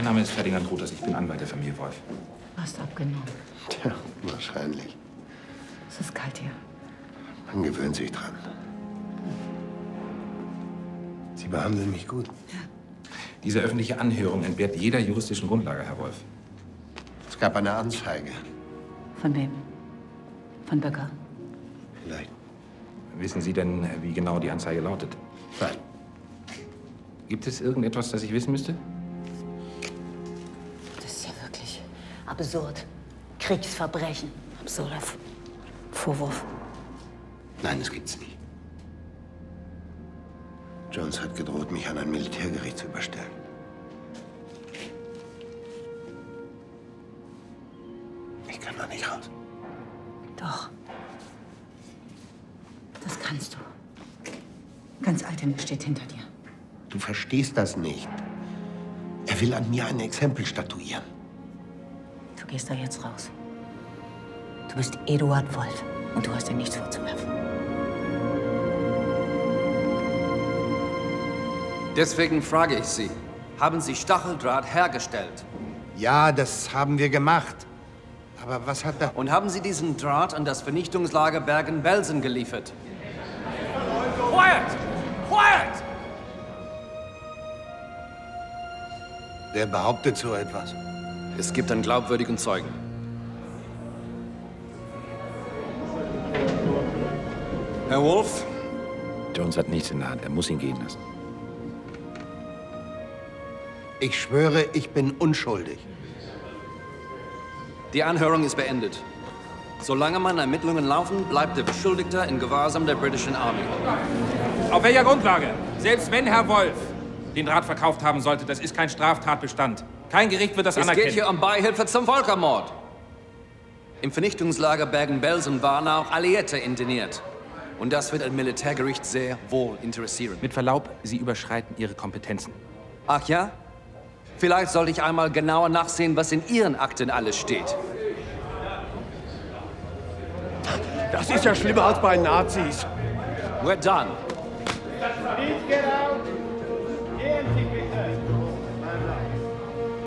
Mein Name ist Ferdinand Ruders, ich bin Anwalt der Familie Wolf. Hast abgenommen. Tja, wahrscheinlich. Es ist kalt hier. Man gewöhnt sich dran. Sie behandeln mich gut. Ja. Diese öffentliche Anhörung entbehrt jeder juristischen Grundlage, Herr Wolf. Es gab eine Anzeige. Von wem? Von Böcker? Vielleicht. Wissen Sie denn, wie genau die Anzeige lautet? Nein. Gibt es irgendetwas, das ich wissen müsste? Das ist ja wirklich absurd. Kriegsverbrechen. Absurder Vorwurf. Nein, das gibt's nicht. Jones hat gedroht, mich an ein Militärgericht zu überstellen. Ich kann da nicht raus. Doch. Das kannst du. Ganz Altena steht hinter dir. Du verstehst das nicht. Er will an mir ein Exempel statuieren. Du gehst da jetzt raus. Du bist Eduard Wolf und du hast ihm nichts vorzuwerfen. Deswegen frage ich Sie, haben Sie Stacheldraht hergestellt? Ja, das haben wir gemacht. Aber was hat er... Und haben Sie diesen Draht an das Vernichtungslager Bergen-Belsen geliefert? Quiet! Quiet! Der behauptet so etwas. Es gibt einen glaubwürdigen Zeugen. Herr Wolf? Jones hat nichts in der Hand, er muss ihn gehen lassen. Ich schwöre, ich bin unschuldig. Die Anhörung ist beendet. Solange meine Ermittlungen laufen, bleibt der Beschuldigte in Gewahrsam der Britischen Army. Auf welcher Grundlage? Selbst wenn Herr Wolf den Draht verkauft haben sollte, das ist kein Straftatbestand. Kein Gericht wird das anerkennen. Es geht hier um Beihilfe zum Völkermord. Im Vernichtungslager Bergen-Belsen waren auch Alliierte interniert. Und das wird ein Militärgericht sehr wohl interessieren. Mit Verlaub, Sie überschreiten Ihre Kompetenzen. Ach ja? Vielleicht sollte ich einmal genauer nachsehen, was in Ihren Akten alles steht. Das ist ja schlimmer als bei Nazis. We're done. Please get out.